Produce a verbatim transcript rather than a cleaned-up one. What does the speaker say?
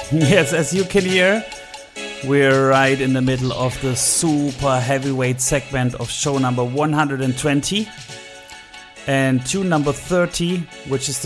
Yes, as you can hear, we're right in the middle of the super heavyweight segment of show number one hundred twenty. And tune number thirty, which is the